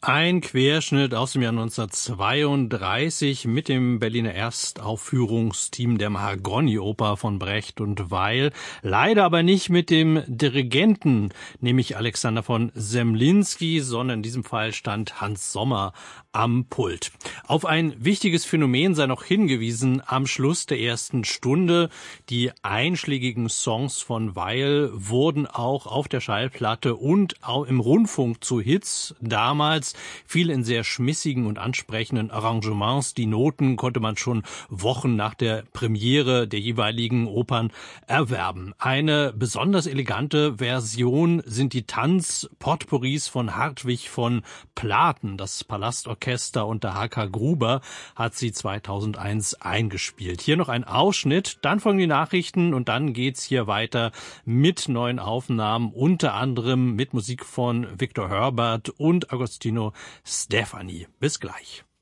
Ein Querschnitt aus dem Jahr 1932 mit dem Berliner Erstaufführungsteam der Mahagoni-Oper von Brecht und Weil. Leider aber nicht mit dem Dirigenten, nämlich Alexander von Semlinsky, sondern in diesem Fall stand Hans Sommer am Pult. Auf ein wichtiges Phänomen sei noch hingewiesen am Schluss der ersten Stunde. Die einschlägigen Songs von Weil wurden auch auf der Schallplatte und auch im Rundfunk zu Hits damals, viel in sehr schmissigen und ansprechenden Arrangements. Die Noten konnte man schon Wochen nach der Premiere der jeweiligen Opern erwerben. Eine besonders elegante Version sind die Tanzpotpourris von Hartwig von Platen. Das Palastorchester unter H.K. Gruber hat sie 2001 eingespielt. Hier noch ein Ausschnitt, dann folgen die Nachrichten und dann geht's hier weiter mit neuen Aufnahmen, unter anderem mit Musik von Victor Herbert und Agostino Stefani. Bis gleich.